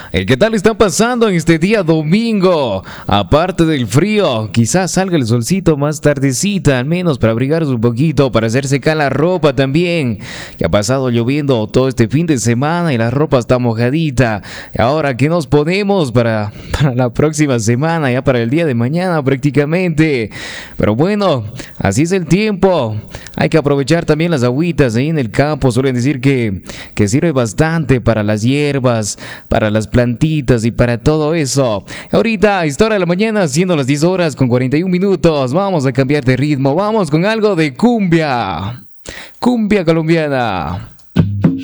¿Qué tal está pasando en este día domingo? Aparte del frío, quizás salga el solcito más tardecita, al menos para abrigarse un poquito, para hacer secar la ropa también. Que ha pasado lloviendo todo este fin de semana y la ropa está mojadita. Y ahora, ¿qué nos ponemos para la próxima semana? Ya para el día de mañana prácticamente. Pero bueno, así es el tiempo. Hay que aprovechar también las agüitas ahí en el campo. Suelen decir que sirve bastante para las hierbas, para las plantitas y para todo eso. Ahorita, esta hora de la mañana, siendo las 10 horas con 41 minutos, vamos a cambiar de ritmo. Vamos con algo de cumbia. Cumbia colombiana.